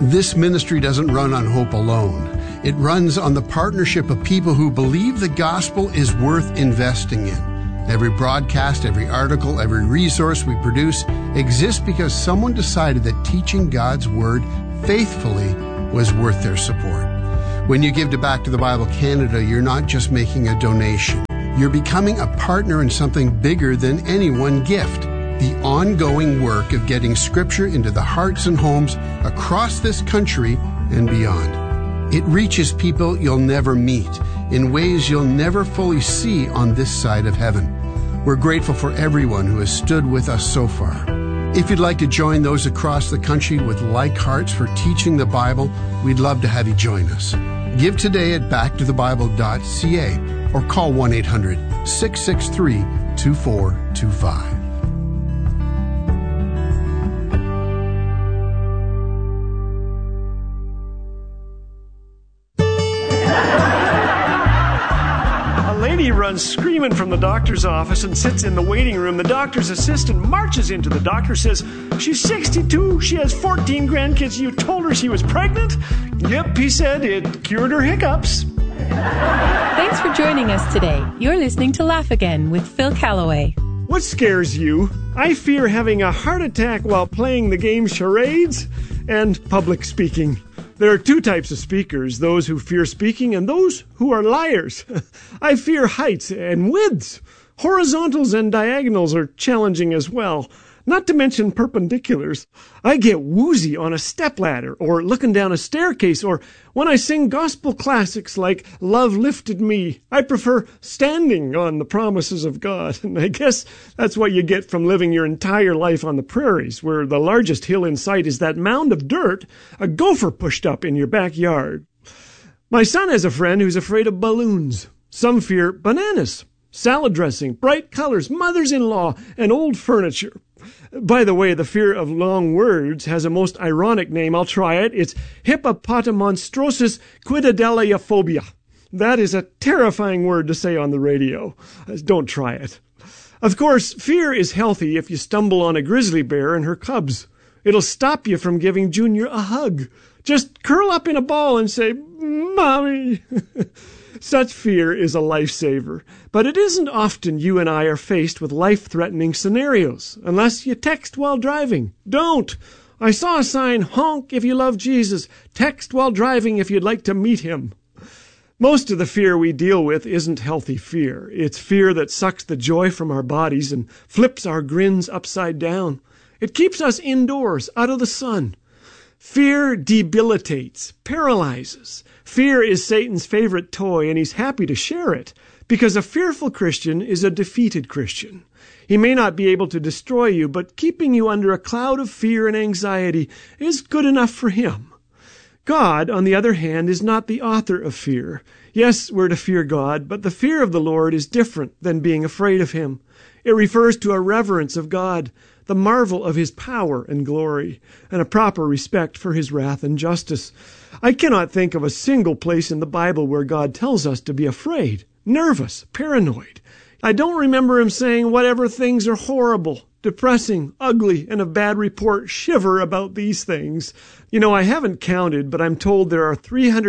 This ministry doesn't run on hope alone. It runs on the partnership of people who believe the gospel is worth investing in. Every broadcast, every article, every resource we produce exists because someone decided that teaching God's Word faithfully was worth their support. When you give to Back to the Bible Canada, you're not just making a donation. You're becoming a partner in something bigger than any one gift. The ongoing work of getting Scripture into the hearts and homes across this country and beyond. It reaches people you'll never meet in ways you'll never fully see on this side of heaven. We're grateful for everyone who has stood with us so far. If you'd like to join those across the country with like hearts for teaching the Bible, we'd love to have you join us. Give today at backtothebible.ca or call 1-800-663-2425. He runs screaming from the doctor's office and sits in the waiting room. The doctor's assistant marches into the doctor, says, "She's 62, she has 14 grandkids. You told her she was pregnant?" "Yep," he said, "it cured her hiccups." Thanks for joining us today. You're listening to Laugh Again with Phil Callaway. What scares you? I fear having a heart attack while playing the game charades and public speaking. There are two types of speakers, those who fear speaking and those who are liars. I fear heights and widths. Horizontals and diagonals are challenging as well, not to mention perpendiculars. I get woozy on a stepladder or looking down a staircase, or when I sing gospel classics like Love Lifted Me. I prefer standing on the promises of God, and I guess that's what you get from living your entire life on the prairies, where the largest hill in sight is that mound of dirt a gopher pushed up in your backyard. My son has a friend who's afraid of balloons. Some fear bananas, salad dressing, bright colors, mothers-in-law, and old furniture. By the way, the fear of long words has a most ironic name. I'll try it. It's hippopotamonstrosis quidadeleophobia. That is a terrifying word to say on the radio. Don't try it. Of course, fear is healthy if you stumble on a grizzly bear and her cubs. It'll stop you from giving Junior a hug. Just curl up in a ball and say, "Mommy." Such fear is a lifesaver, but it isn't often you and I are faced with life-threatening scenarios, unless you text while driving. Don't! I saw a sign, "Honk if you love Jesus, text while driving if you'd like to meet him." Most of the fear we deal with isn't healthy fear. It's fear that sucks the joy from our bodies and flips our grins upside down. It keeps us indoors, out of the sun. Fear debilitates, paralyzes. Fear is Satan's favorite toy, and he's happy to share it, because a fearful Christian is a defeated Christian. He may not be able to destroy you, but keeping you under a cloud of fear and anxiety is good enough for him. God, on the other hand, is not the author of fear. Yes, we're to fear God, but the fear of the Lord is different than being afraid of him. It refers to a reverence of God, the marvel of his power and glory, and a proper respect for his wrath and justice. I cannot think of a single place in the Bible where God tells us to be afraid, nervous, paranoid. I don't remember him saying, "Whatever things are horrible, depressing, ugly, and of bad report, shiver about these things." You know, I haven't counted, but I'm told there are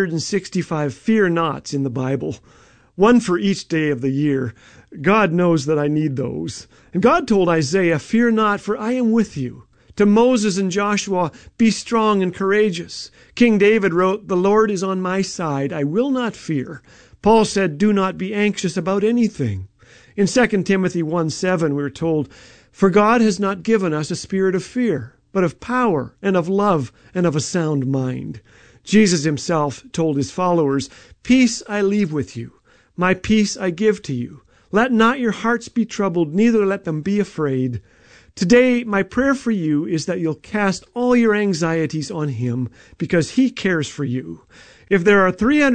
365 fear nots in the Bible, one for each day of the year. God knows that I need those. And God told Isaiah, "Fear not, for I am with you." To Moses and Joshua, "Be strong and courageous." King David wrote, "The Lord is on my side, I will not fear." Paul said, "Do not be anxious about anything." In 2 Timothy 1:7, we're told, "For God has not given us a spirit of fear, but of power and of love and of a sound mind." Jesus himself told his followers, "Peace I leave with you, my peace I give to you. Let not your hearts be troubled, neither let them be afraid." Today, my prayer for you is that you'll cast all your anxieties on him, because he cares for you. If there are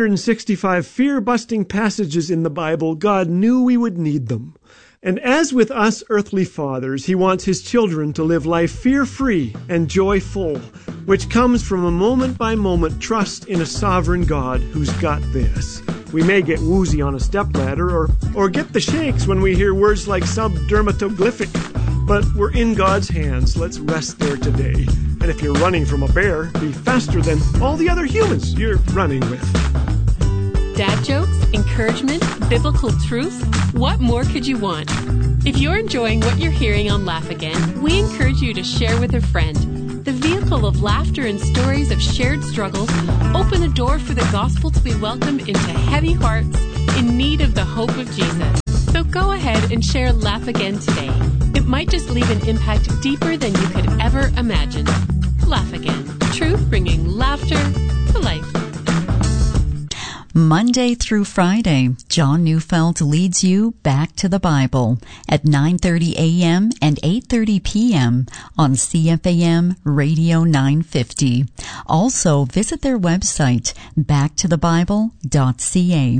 365 fear-busting passages in the Bible, God knew we would need them. And as with us earthly fathers, he wants his children to live life fear-free and joyful, which comes from a moment-by-moment trust in a sovereign God who's got this. We may get woozy on a stepladder or get the shakes when we hear words like subdermatoglyphic, but we're in God's hands. Let's rest there today. And if you're running from a bear, be faster than all the other humans you're running with. Dad jokes, encouragement, biblical truth. What more could you want? If you're enjoying what you're hearing on Laugh Again, we encourage you to share with a friend. The vehicle of laughter and stories of shared struggles open the door for the gospel to be welcomed into heavy hearts in need of the hope of Jesus. So go ahead and share Laugh Again today. It might just leave an impact deeper than you could ever imagine. Laugh Again. Truth bringing laughter to life. Monday through Friday, John Neufeld leads you back to the Bible at 9:30 a.m. and 8:30 p.m. on CFAM Radio 950. Also, visit their website, backtothebible.ca.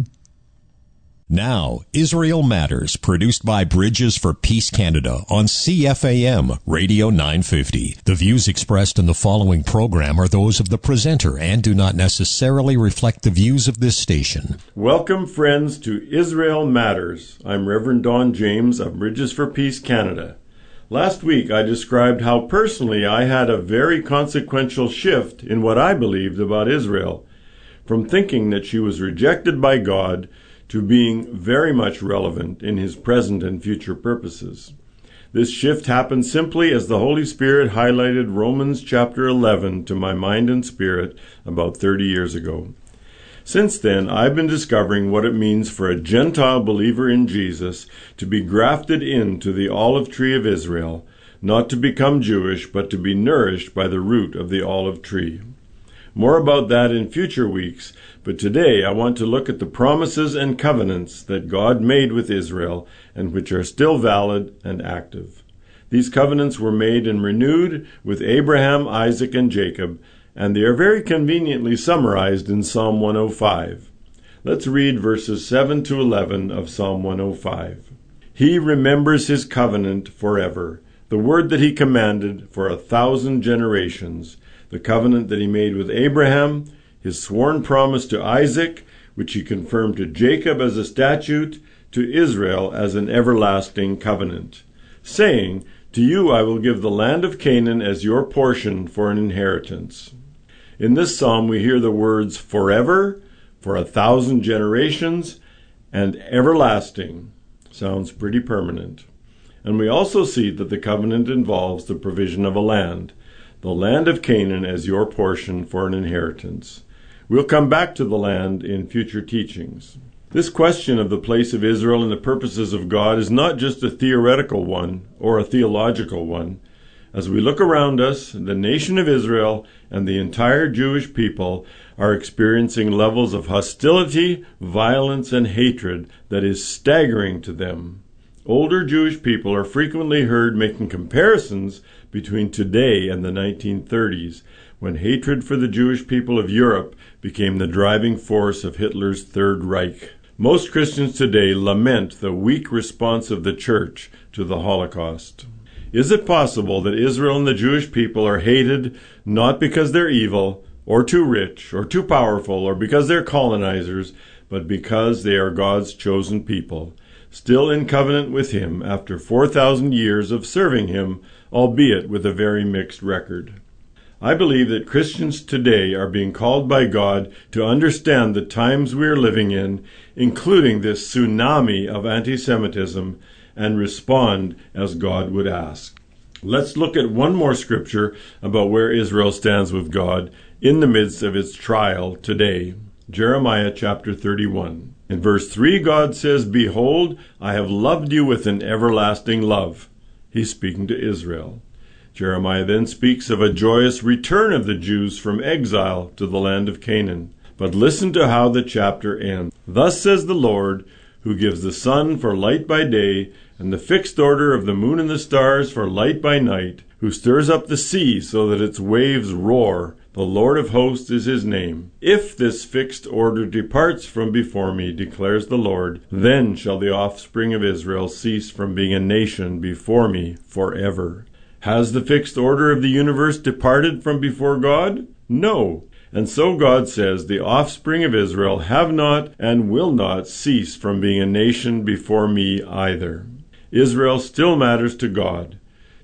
Now, Israel Matters, produced by Bridges for Peace Canada on CFAM Radio 950. The views expressed in the following program are those of the presenter and do not necessarily reflect the views of this station. Welcome, friends, to Israel Matters. I'm Reverend Don James of Bridges for Peace Canada. Last week, I described how personally I had a very consequential shift in what I believed about Israel, from thinking that she was rejected by God to being very much relevant in his present and future purposes. This shift happened simply as the Holy Spirit highlighted Romans chapter 11 to my mind and spirit about 30 years ago. Since then, I've been discovering what it means for a Gentile believer in Jesus to be grafted into the olive tree of Israel, not to become Jewish, but to be nourished by the root of the olive tree. More about that in future weeks, but today I want to look at the promises and covenants that God made with Israel and which are still valid and active. These covenants were made and renewed with Abraham, Isaac, and Jacob, and they are very conveniently summarized in Psalm 105. Let's read verses 7 to 11 of Psalm 105. He remembers his covenant forever, the word that he commanded for 1,000 generations, the covenant that he made with Abraham, his sworn promise to Isaac, which he confirmed to Jacob as a statute, to Israel as an everlasting covenant, saying, "To you I will give the land of Canaan as your portion for an inheritance." In this psalm we hear the words forever, for 1,000 generations, and everlasting. Sounds pretty permanent. And we also see that the covenant involves the provision of a land, the land of Canaan as your portion for an inheritance. We'll come back to the land in future teachings. This question of the place of Israel in the purposes of God is not just a theoretical one or a theological one. As we look around us, the nation of Israel and the entire Jewish people are experiencing levels of hostility, violence, and hatred that is staggering to them. Older Jewish people are frequently heard making comparisons between today and the 1930s, when hatred for the Jewish people of Europe became the driving force of Hitler's Third Reich. Most Christians today lament the weak response of the Church to the Holocaust. Is it possible that Israel and the Jewish people are hated not because they're evil, or too rich, or too powerful, or because they're colonizers, but because they are God's chosen people, still in covenant with him after 4,000 years of serving him, albeit with a very mixed record? I believe that Christians today are being called by God to understand the times we are living in, including this tsunami of anti-Semitism, and respond as God would ask. Let's look at one more scripture about where Israel stands with God in the midst of its trial today. Jeremiah chapter 31. In verse 3, God says, "Behold, I have loved you with an everlasting love." He's speaking to Israel. Jeremiah then speaks of a joyous return of the Jews from exile to the land of Canaan. But listen to how the chapter ends. "Thus says the Lord, who gives the sun for light by day, and the fixed order of the moon and the stars for light by night, who stirs up the sea so that its waves roar. The Lord of hosts is his name. If this fixed order departs from before me, declares the Lord, then shall the offspring of Israel cease from being a nation before me forever." Has the fixed order of the universe departed from before God? No. And so God says the offspring of Israel have not and will not cease from being a nation before me either. Israel still matters to God.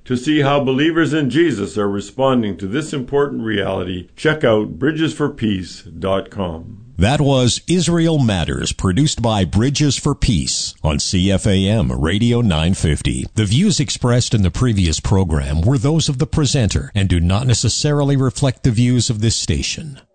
To see how believers in Jesus are responding to this important reality, check out bridgesforpeace.com. That was Israel Matters, produced by Bridges for Peace on CFAM Radio 950. The views expressed in the previous program were those of the presenter and do not necessarily reflect the views of this station.